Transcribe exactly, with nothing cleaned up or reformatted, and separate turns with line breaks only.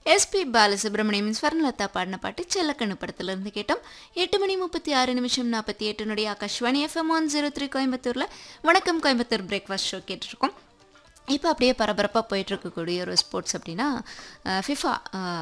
SP Balasubramaniam Swarnalatha பாடின பாட்டு செல்லக்கண்ணு படத்துல இருந்து கேட்டோம். எட்டு மணி முப்பத்தி ஆறு நிமிஷம் நாற்பத்தி எட்டுனுடைய Akashvani FM one zero three கோயம்புத்தூர்ல வணக்கம் கோயம்புத்தூர் பிரேக்ஃபாஸ்ட் ஷோ கேட்டுருக்கோம். இப்போ அப்படியே பரபரப்பாக போயிட்டு இருக்கக்கூடிய ஒரு ஸ்போர்ட்ஸ் அப்படின்னா ஃபிஃபா